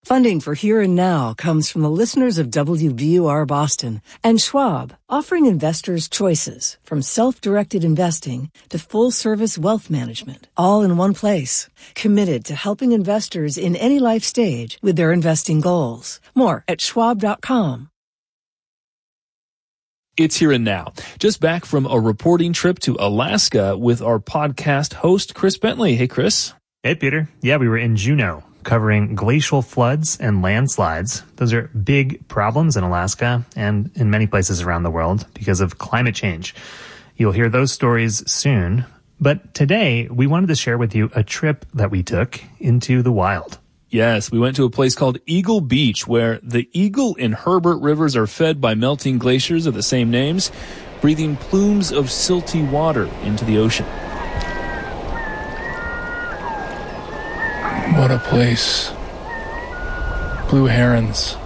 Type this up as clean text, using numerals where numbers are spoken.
Funding for Here and Now comes from the listeners of WBUR Boston and Schwab, offering investors choices from self-directed investing to full-service wealth management, all in one place. Committed to helping investors in any life stage with their investing goals. More at schwab.com. It's Here and Now. Just back from a reporting trip to Alaska with our podcast host, Chris Bentley. Hey, Chris. Hey, Peter. Yeah, we were in Juneau, covering glacial floods and landslides. Those are big problems in Alaska and in many places around the world because of climate change. You'll hear those stories soon. But today, we wanted to share with you a trip that we took into the wild. Yes, we went to a place called Eagle Beach, where the Eagle and Herbert rivers are fed by melting glaciers of the same names, breathing plumes of silty water into the ocean. What a place. Blue herons,